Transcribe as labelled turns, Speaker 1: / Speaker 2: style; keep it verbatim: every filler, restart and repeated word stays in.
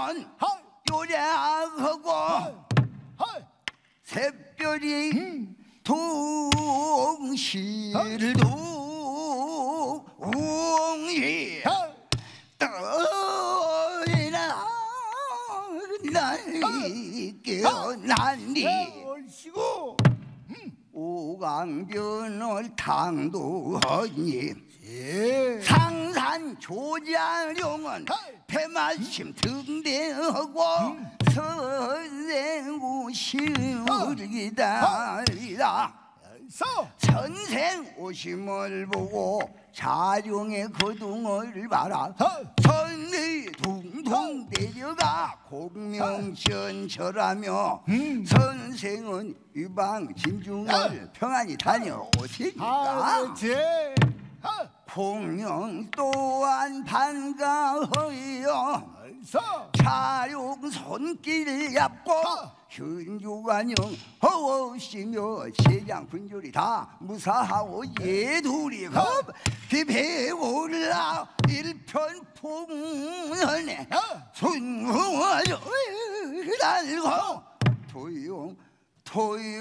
Speaker 1: 전 요량하고 새별이 동실도 웅이 떠나 난리 깨어난리 오강변을 당도하니 상산 조자룡은 배말씀 등대하고 선생 오심을기다리다 선생 오심을 보고 자룡의 거둥을 봐라 선의 둥둥 내려가 공명전철하며 선생은 유방 진중을 평안히 다녀오시니까 공명 또한 반가워요 자룡 손길 얇고 현주관영 허우시며 세장 군졸이 다 무사하고 예둘이 겁 비배올라 일편풍선에 순궁을 달고 토용 토용